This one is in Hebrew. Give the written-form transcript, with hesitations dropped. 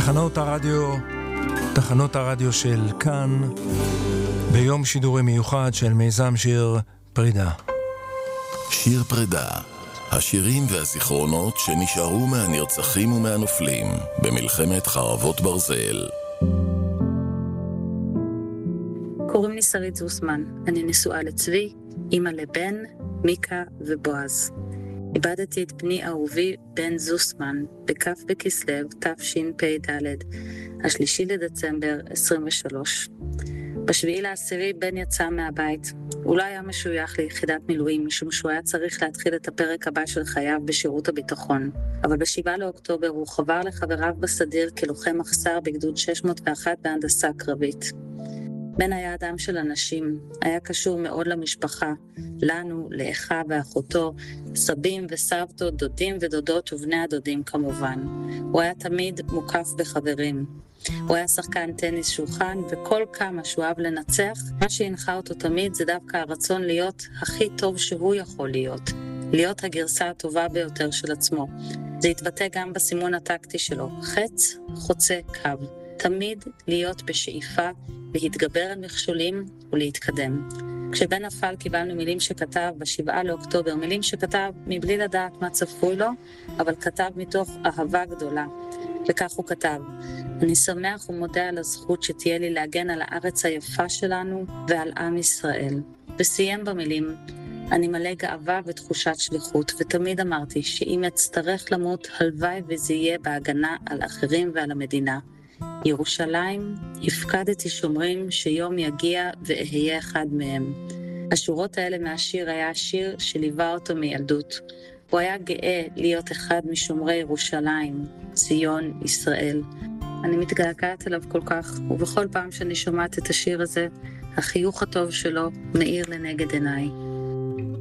תחנות הרדיו של כאן, ביום שידורי מיוחד של מיזם שיר פרידה. שיר פרידה, השירים והזיכרונות שנשארו מהנרצחים ומהנופלים במלחמת חרבות ברזל. קוראים לי שרית זוסמן, אני נשואה לצבי, אמא לבן, מיקה ובועז. איבדתי את בני אהובי בן זוסמן בכף בכסלו תשפ"ד, 3 לדצמבר 23. ב7/10 בן יצא מהבית. הוא לא היה משוייך ליחידת מילואים, משום שהוא היה צריך להתחיל את הפרק הבא של חייו בשירות הביטחון. אבל ב7 לאוקטובר הוא חבר לחבריו בסדיר כלוחם מחסר בגדוד 601 בהנדסה קרבית. בן היה אדם של אנשים, היה קשור מאוד למשפחה, לנו, לאחיו ואחותו, סבים וסבתות, דודים ודודות ובני הדודים כמובן. הוא היה תמיד מוקף בחברים. הוא היה שחקן טניס שולחן, וכל כמה שהוא אהב לנצח, מה שהנחה אותו תמיד זה דווקא הרצון להיות הכי טוב שהוא יכול להיות הגרסה הטובה ביותר של עצמו. זה התבטא גם בסימון הטקטי שלו, חץ, חוצה, קו. תמיד להיות בשאיפה, להתגבר על מכשולים ולהתקדם. כשבן נפל קיבלנו מילים שכתב ב7 לאוקטובר, מילים שכתב מבלי לדעת מה צפוי לו, אבל כתב מתוך אהבה גדולה. וכך הוא כתב: אני שמח ומודה על הזכות שתהיה לי להגן על הארץ היפה שלנו ועל עם ישראל. וסיים במילים: אני מלא גאווה ותחושת שליחות, ותמיד אמרתי שאם אצטרך למות, הלוואי וזה יהיה בהגנה על אחרים ועל המדינה. ירושלים, הפקדתי שומרים שיום יגיע ואהיה אחד מהם. השורות האלה מהשיר היה השיר שליווה אותו מילדות. הוא היה גאה להיות אחד משומרי ירושלים, ציון, ישראל. אני מתגעגעת אליו כל כך, ובכל פעם שאני שומעת את השיר הזה, החיוך הטוב שלו מאיר לנגד עיניי.